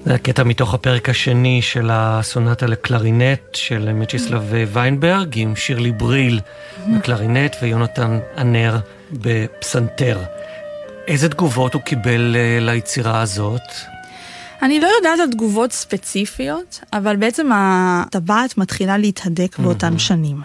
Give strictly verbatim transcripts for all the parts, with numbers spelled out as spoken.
זה הקטע מתוך הפרק השני של הסונטה לקלרינט של מצ'יסלב ויינברג, עם שירלי בריל בקלרינט ויונתן אנר בפסנתר. איזה תגובות הוא קיבל ליצירה הזאת? אני לא יודעת על תגובות ספציפיות, אבל בעצם הטבעת מתחילה להתהדק באותן שנים.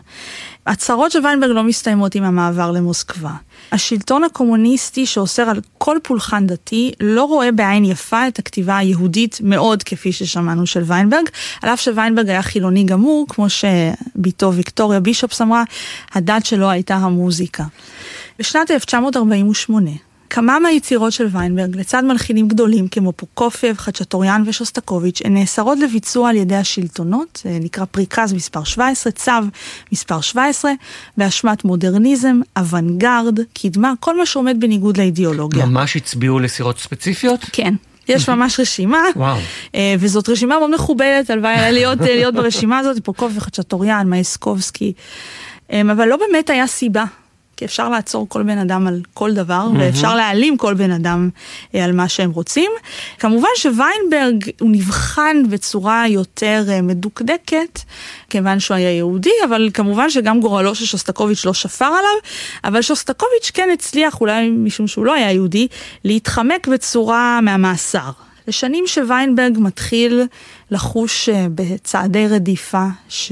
הצרות של ויינברג לא מסתיימות עם המעבר למוסקבה. השלטון הקומוניסטי שאוסר על כל פולחן דתי לא רואה בעין יפה את הכתיבה היהודית מאוד כפי ששמענו של ויינברג, על אף שוויינברג היה חילוני גמור, כמו שביתו ויקטוריה בישופס אמרה, הדת שלו הייתה המוזיקה. בשנת אלף תשע מאות ארבעים ושמונה, כמה מהיצירות של ויינברג, לצד מלחינים גדולים כמו פרוקופייב, חצ'טוריאן ושוסטקוביץ', הן נאסרות לביצוע על ידי השלטונות, נקרא פריקז מספר שבע עשרה, צו מספר שבע עשרה, באשמת מודרניזם, אוונגרד, קדמה, כל מה שעומד בניגוד לאידיאולוגיה. ממש הצביעו לסירות ספציפיות? כן. יש ממש רשימה, וואו. וזאת רשימה מאוד מכובדת, הלוואי להיות, להיות ברשימה הזאת, פרוקופייב, חצ'טוריאן, מאיסקובסקי, אבל לא באמת היה סיבה. כי אפשר לעצור כל בן אדם על כל דבר, mm-hmm. ואפשר להעלים כל בן אדם אה, על מה שהם רוצים. כמובן שוויינברג הוא נבחן בצורה יותר אה, מדוקדקת, כיוון שהוא היה יהודי, אבל כמובן שגם גורלו של שוסטקוביץ' לא שפר עליו, אבל שוסטקוביץ' כן הצליח, אולי משום שהוא לא היה יהודי, להתחמק בצורה מהמאסר. לשנים שוויינברג מתחיל לחוש אה, בצעדי רדיפה ש...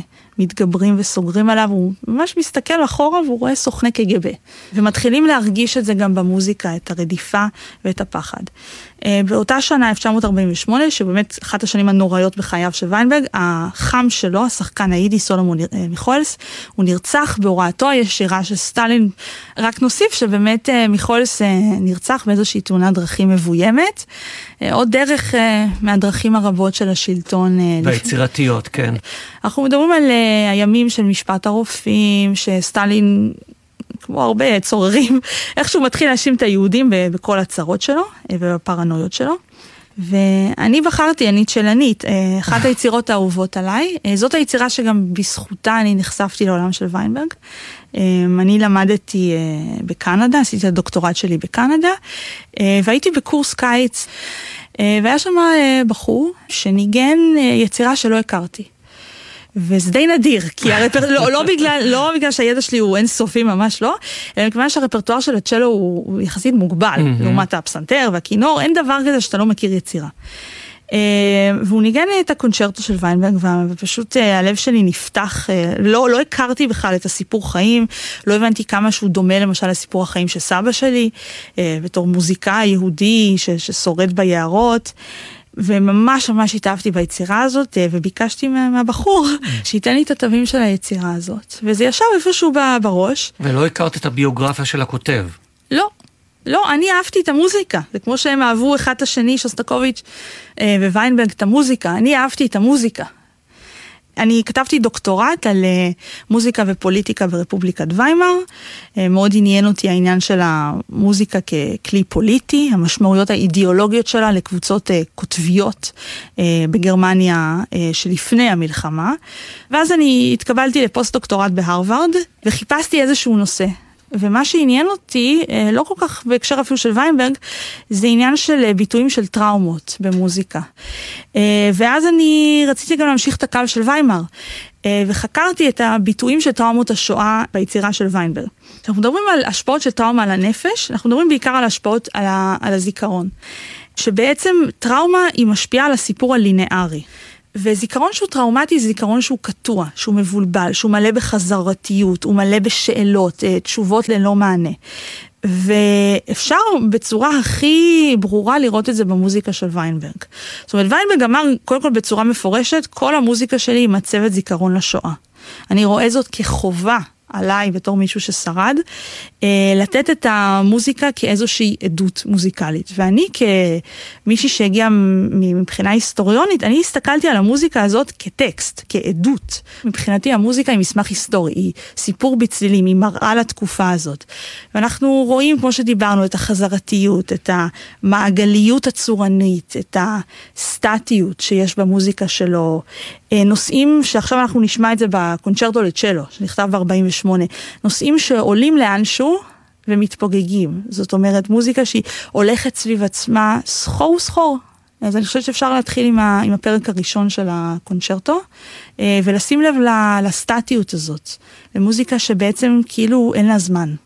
מתגברים וסוגרים עליו, הוא ממש מסתכל אחורה והוא רואה סוכני קג"ב. ומתחילים להרגיש את זה גם במוזיקה, את הרדיפה ואת הפחד. באותה שנה, אלף תשע מאות ארבעים ושמונה, שבאמת אחת השנים הנוראיות בחייו של ויינברג, החם שלו, השחקן היידי סולומון מיכולס, הוא נרצח בהוראתו הישירה של סטלין. רק נוסיף שבאמת מיכולס נרצח באיזושהי תאונת דרכים מבוימת, עוד דרך מהדרכים הרבות של השלטון. והיצירתיות, כן. אנחנו מדברים על הימים של משפט הרופאים, שסטלין, כמו הרבה צוררים, איכשהו מתחיל להאשים את היהודים בכל הצרות שלו ובפרנויות שלו. ואני בחרתי, אני צ'לנית, אחת היצירות האהובות עליי. זאת היצירה שגם בזכותה אני נחשפתי לעולם של ויינברג. אני למדתי בקנדה, עשיתי את הדוקטורט שלי בקנדה, והייתי בקורס קיץ, והיה שם בחור שניגן יצירה שלא הכרתי. וזה די נדיר, כי הרפר... לא, לא, בגלל, לא בגלל שהידע שלי הוא אינסופי, ממש לא, אלא מכיוון שהרפרטואר של הצ'לו הוא, הוא יחסית מוגבל, mm-hmm. לעומת הפסנתר והכינור, אין דבר כזה שאתה לא מכיר יצירה. והוא ניגן את הקונצ'רטו של ויינברג, ופשוט הלב שלי נפתח, לא, לא הכרתי בכלל את הסיפור חיים, לא הבנתי כמה שהוא דומה למשל לסיפור החיים של סבא שלי, בתור מוזיקאי יהודי ש, ששורד ביערות, וממש ממש התאהבתי ביצירה הזאת, וביקשתי מהבחור שייתן לי את התווים של היצירה הזאת. וזה ישב איפשהו בראש. ולא הכרת את הביוגרפיה של הכותב? לא. לא, אני אהבתי את המוזיקה. זה כמו שהם אהבו אחד השני, שוסטקוביץ' וויינברג, את המוזיקה. אני אהבתי את המוזיקה. אני כתבתי דוקטורט על מוזיקה ופוליטיקה ברפובליקת ויימאר. מאוד עניין אותי העניין של המוזיקה ככלי פוליטי, המשמעויות האידיאולוגיות שלה לקבוצות כותביות בגרמניה שלפני המלחמה. ואז אני התקבלתי לפוסט דוקטורט בהרווארד, וחיפשתי איזשהו נושא. ומה שעניין אותי, לא כל כך בהקשר אפילו של ויינברג, זה עניין של ביטויים של טראומות במוזיקה. ואז אני רציתי גם להמשיך את הקו של ויימאר, וחקרתי את הביטויים של טראומות השואה ביצירה של ויינברג. אנחנו מדברים על השפעות של טראומה על הנפש, אנחנו מדברים בעיקר על השפעות על, ה, על הזיכרון. שבעצם טראומה היא משפיעה על הסיפור הלינארי. וזיכרון שהוא טראומטי זה זיכרון שהוא קטוע, שהוא מבולבל, שהוא מלא בחזרתיות, הוא מלא בשאלות, תשובות ללא מענה. ואפשר בצורה הכי ברורה לראות את זה במוזיקה של ויינברג. זאת אומרת, ויינברג אמר קודם כל בצורה מפורשת, כל המוזיקה שלי היא מצבת זיכרון לשואה. אני רואה זאת כחובה עליי בתור מישהו ששרד, לתת את המוזיקה כאיזושהי עדות מוזיקלית. ואני כמישהי שהגיעה מבחינה היסטוריונית, אני הסתכלתי על המוזיקה הזאת כטקסט, כעדות. מבחינתי המוזיקה היא מסמך היסטורי, היא סיפור בצלילים, היא מראה לתקופה הזאת. ואנחנו רואים, כמו שדיברנו, את החזרתיות, את המעגליות הצורנית, את הסטטיות שיש במוזיקה שלו, נושאים שעכשיו אנחנו נשמע את זה בקונצ'רטו לצ'לו, שנכתב ב-ארבעים ושמונה, נושאים שעולים לאנשהו ומתפוגגים. זאת אומרת, מוזיקה שהיא הולכת סביב עצמה סחור וסחור. אז אני חושבת שאפשר להתחיל עם, ה, עם הפרק הראשון של הקונצ'רטו, ולשים לב לסטטיות הזאת, למוזיקה שבעצם כאילו אין לה זמן.